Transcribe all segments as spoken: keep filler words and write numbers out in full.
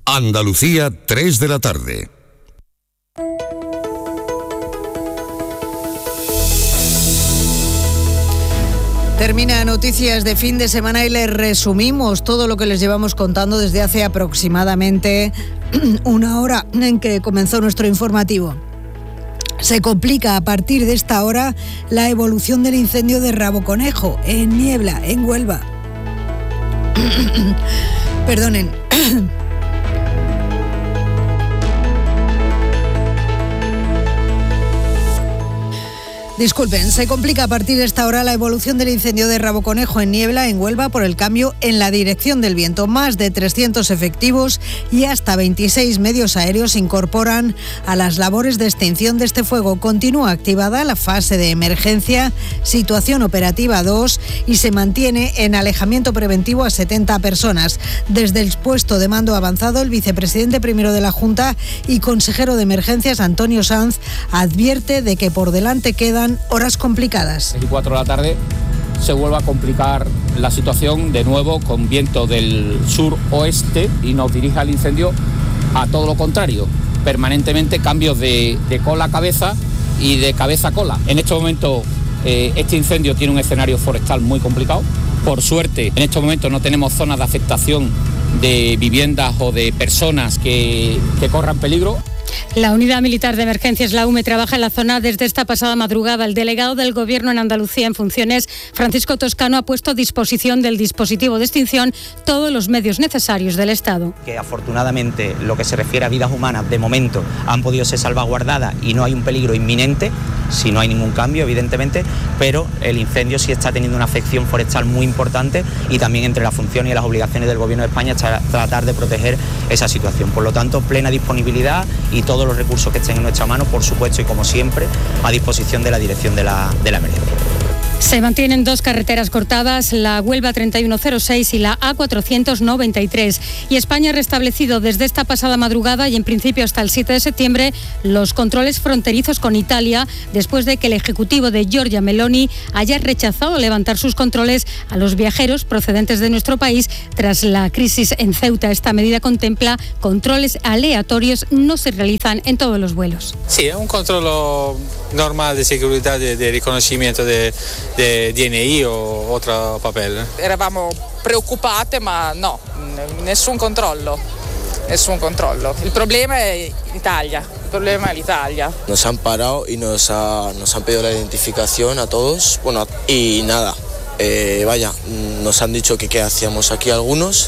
Andalucía, tres de la tarde. Termina Noticias de fin de semana y les resumimos todo lo que les llevamos contando desde hace aproximadamente una hora en que comenzó nuestro informativo. Se complica a partir de esta hora la evolución del incendio de Raboconejo, en Niebla, en Huelva. Perdonen. Disculpen, se complica a partir de esta hora la evolución del incendio de Raboconejo en Niebla, en Huelva, por el cambio en la dirección del viento. Más de trescientos efectivos y hasta veintiséis medios aéreos se incorporan a las labores de extinción de este fuego. Continúa activada la fase de emergencia, situación operativa dos, y se mantiene en alejamiento preventivo a setenta personas. Desde el puesto de mando avanzado, el vicepresidente primero de la Junta y consejero de Emergencias, Antonio Sanz, advierte de que por delante quedan horas complicadas. veinticuatro de la tarde se vuelve a complicar la situación de nuevo con viento del sur-oeste y nos dirige al incendio a todo lo contrario. Permanentemente cambios de, de cola a cabeza y de cabeza a cola. En este momento eh, este incendio tiene un escenario forestal muy complicado. Por suerte, en estos momentos no tenemos zonas de afectación de viviendas o de personas que, que corran peligro. La Unidad Militar de Emergencias, la U M E, trabaja en la zona desde esta pasada madrugada. El delegado del Gobierno en Andalucía en funciones, Francisco Toscano, ha puesto a disposición del dispositivo de extinción todos los medios necesarios del Estado. Que afortunadamente, lo que se refiere a vidas humanas, de momento han podido ser salvaguardadas y no hay un peligro inminente, si no hay ningún cambio, evidentemente, pero el incendio sí está teniendo una afección forestal muy importante y también entre las funciones y las obligaciones del Gobierno de España está tratar de proteger esa situación. Por lo tanto, plena disponibilidad y todos los recursos que estén en nuestra mano, por supuesto, y como siempre, a disposición de la dirección de la, de la emergencia. Se mantienen dos carreteras cortadas, la Huelva treinta y uno cero seis y la A cuatrocientos noventa y tres. Y España ha restablecido desde esta pasada madrugada y en principio hasta el siete de septiembre los controles fronterizos con Italia, después de que el ejecutivo de Giorgia Meloni haya rechazado levantar sus controles a los viajeros procedentes de nuestro país tras la crisis en Ceuta. Esta medida contempla controles aleatorios, no se realizan en todos los vuelos. Sí, es un controllo normal de seguridad, de, de reconocimiento de, de D N I o otro papel. Eravamo preoccupate, ma no, nessun controllo, nessun controllo. Il problema è l'Italia, il problema è l'Italia. Nos han parado y nos, ha, nos han pedido la identificación a todos, bueno, y nada, eh, vaya, nos han dicho que qué hacíamos aquí algunos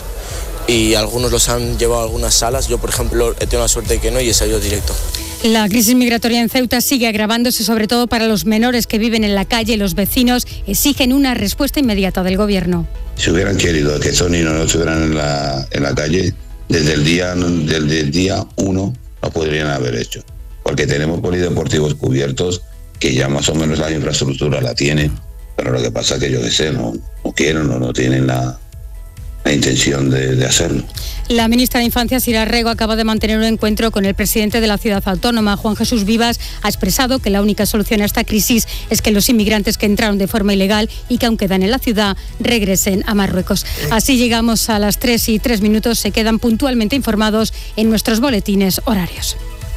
y algunos los han llevado a algunas salas. Yo, por ejemplo, he tenido la suerte de que no y he salido directo. La crisis migratoria en Ceuta sigue agravándose, sobre todo para los menores que viven en la calle. Los vecinos exigen una respuesta inmediata del Gobierno. Si hubieran querido que estos niños no estuvieran en la, en la calle, desde el día desde el día uno lo podrían haber hecho. Porque tenemos polideportivos cubiertos que ya más o menos la infraestructura la tienen, pero lo que pasa es que yo qué sé, no, no quieren o no tienen la... la intención de, de hacerlo. La ministra de Infancia, Sira Rego, acaba de mantener un encuentro con el presidente de la ciudad autónoma, Juan Jesús Vivas. Ha expresado que la única solución a esta crisis es que los inmigrantes que entraron de forma ilegal y que aún quedan en la ciudad regresen a Marruecos. Así llegamos a las tres y tres minutos. Se quedan puntualmente informados en nuestros boletines horarios.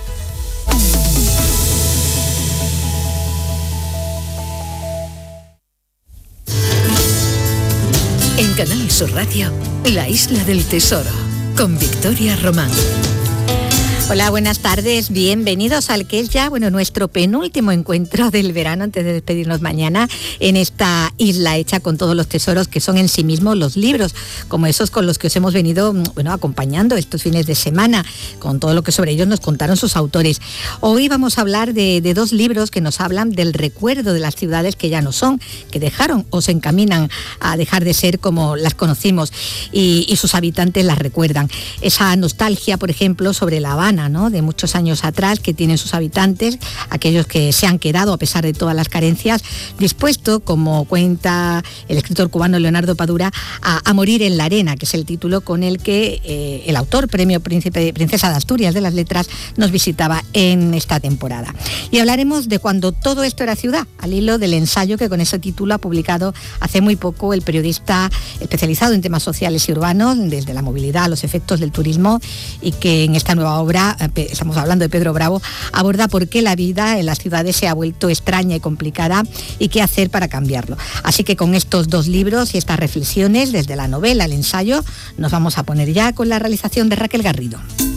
En Canal Sur Radio, La Isla del Tesoro, con Victoria Román. Hola, buenas tardes, bienvenidos al que es ya, bueno, nuestro penúltimo encuentro del verano antes de despedirnos mañana en esta isla hecha con todos los tesoros que son en sí mismos los libros, como esos con los que os hemos venido, bueno, acompañando estos fines de semana, con todo lo que sobre ellos nos contaron sus autores. Hoy vamos a hablar de, de dos libros que nos hablan del recuerdo de las ciudades que ya no son, que dejaron o se encaminan a dejar de ser como las conocimos y, y sus habitantes las recuerdan. Esa nostalgia, por ejemplo, sobre La Habana, urbana, ¿no?, de muchos años atrás, que tienen sus habitantes, aquellos que se han quedado a pesar de todas las carencias, dispuesto, como cuenta el escritor cubano Leonardo Padura, a, a morir en la arena, que es el título con el que eh, el autor, premio Príncipe, Princesa de Asturias de las Letras, nos visitaba en esta temporada. Y hablaremos de cuando todo esto era ciudad, al hilo del ensayo que con ese título ha publicado hace muy poco el periodista especializado en temas sociales y urbanos, desde la movilidad a los efectos del turismo, y que en esta nueva obra, estamos hablando de Pedro Bravo, aborda por qué la vida en las ciudades se ha vuelto extraña y complicada y qué hacer para cambiarlo. Así que con estos dos libros y estas reflexiones, desde la novela al ensayo, nos vamos a poner ya con la realización de Raquel Garrido.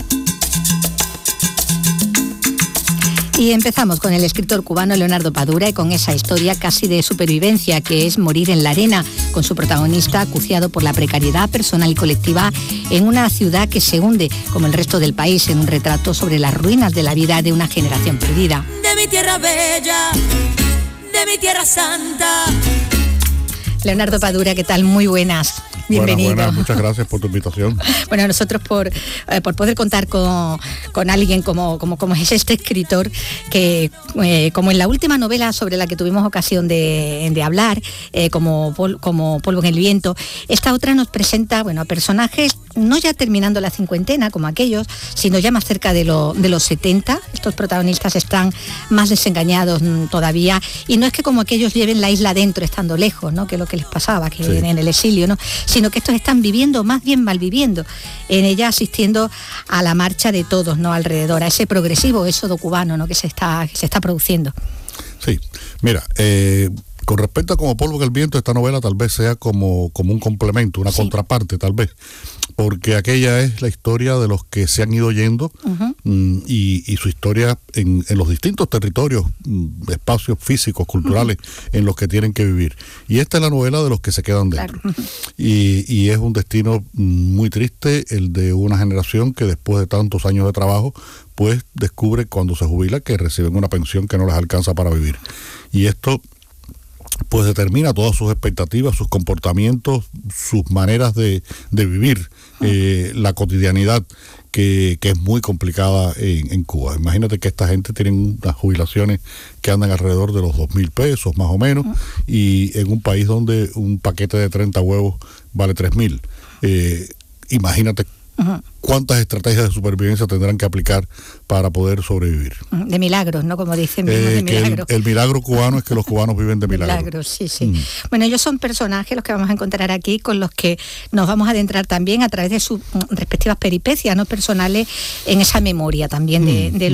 Y empezamos con el escritor cubano Leonardo Padura y con esa historia casi de supervivencia que es Morir en la arena, con su protagonista acuciado por la precariedad personal y colectiva en una ciudad que se hunde, como el resto del país, en un retrato sobre las ruinas de la vida de una generación perdida. De mi tierra bella, de mi tierra santa. Leonardo Padura, ¿qué tal? Muy buenas. Bienvenido. Buenas, buenas, muchas gracias por tu invitación. Bueno, nosotros por, eh, por poder contar con, con alguien como, como, como es este escritor, que eh, como en la última novela sobre la que tuvimos ocasión de, de hablar, eh, como, pol, como Polvo en el viento, esta otra nos presenta, bueno, a personajes no ya terminando la cincuentena como aquellos, sino ya más cerca de, lo, de los setenta. Estos protagonistas están más desengañados todavía, y no es que como aquellos lleven la isla dentro estando lejos, ¿no?, que es lo que les pasaba, que sí, en el exilio, ¿no?, sino que estos están viviendo, más bien malviviendo en ella, asistiendo a la marcha de todos, ¿no?, alrededor, a ese progresivo éxodo cubano, ¿no?, que se está, que se está produciendo. Sí, mira, eh, con respecto a Como polvo en el viento, esta novela tal vez sea como, como un complemento, una sí. contraparte tal vez, porque aquella es la historia de los que se han ido yendo, uh-huh. mmm, y, y su historia en, en los distintos territorios, mmm, espacios físicos, culturales, uh-huh. en los que tienen que vivir. Y esta es la novela de los que se quedan dentro. Claro. Y, y es un destino muy triste, el de una generación que después de tantos años de trabajo, pues descubre cuando se jubila que reciben una pensión que no les alcanza para vivir. Y esto pues determina todas sus expectativas, sus comportamientos, sus maneras de, de vivir, eh, la cotidianidad que, que es muy complicada en, en Cuba. Imagínate que esta gente tiene unas jubilaciones que andan alrededor de los dos mil pesos más o menos, uh-huh. y en un país donde un paquete de treinta huevos vale tres mil. Eh, imagínate uh-huh. cuántas estrategias de supervivencia tendrán que aplicar para poder sobrevivir. De milagros, ¿no? Como dicen, eh, de milagros. El, el milagro cubano es que los cubanos viven de milagros. Milagros, sí, sí. Mm. Bueno, ellos son personajes los que vamos a encontrar aquí, con los que nos vamos a adentrar también a través de sus respectivas peripecias, ¿no?, personales, en esa memoria también de, mm. de